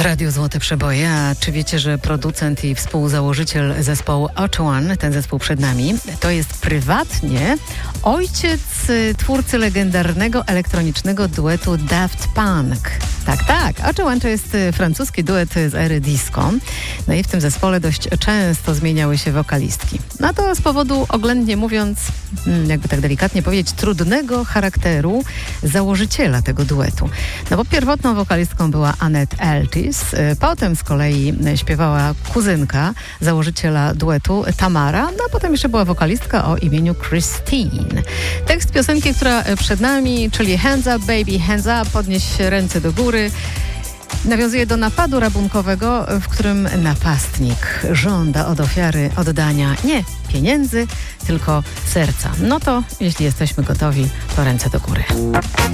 Radio Złote Przeboje. A czy wiecie, że producent i współzałożyciel zespołu Ocho1, ten zespół przed nami, to jest prywatnie ojciec twórcy legendarnego elektronicznego duetu Daft Punk. Tak. Ocho1 to jest francuski duet z ery disco. No i w tym zespole dość często zmieniały się wokalistki. No to z powodu, oględnie mówiąc, jakby tak delikatnie powiedzieć, trudnego charakteru założyciela tego duetu. No bo pierwotną wokalistką była Annette Eltis, potem z kolei śpiewała kuzynka założyciela duetu Tamara, no a potem jeszcze była wokalistka o imieniu Christine. Tekst piosenki, która przed nami, czyli Hands Up Baby, Hands Up, podnieś ręce do góry, nawiązuje do napadu rabunkowego, w którym napastnik żąda od ofiary oddania nie pieniędzy, tylko serca. No to jeśli jesteśmy gotowi, to ręce do góry.